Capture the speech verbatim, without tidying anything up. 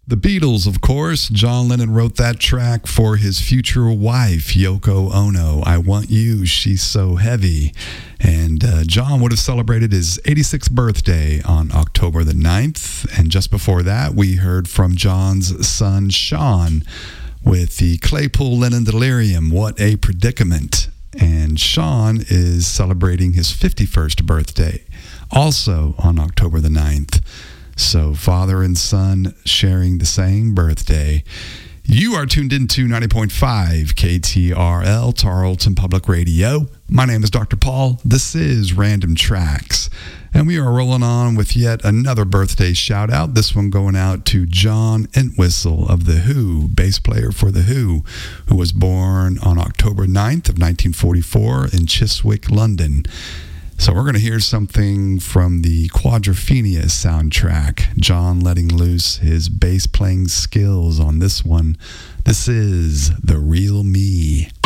The Beatles, of course. John Lennon wrote that track for his future wife, Yoko Ono. I Want You, She's So Heavy. And uh, John would have celebrated his eighty-sixth birthday on October the ninth. And just before that, we heard from John's son, Sean, with the Claypool Lennon Delirium, What a Predicament. And Sean is celebrating his fifty-first birthday, also on October the ninth. So father and son sharing the same birthday. You are tuned into ninety point five K T R L, Tarleton Public Radio. My name is Doctor Paul. This is Random Tracks. And we are rolling on with yet another birthday shout out. This one going out to John Entwistle of The Who, bass player for The Who, who was born on October ninth of nineteen forty-four in Chiswick, London. So we're going to hear something from the Quadrophenia soundtrack. John letting loose his bass playing skills on this one. This is The Real Me.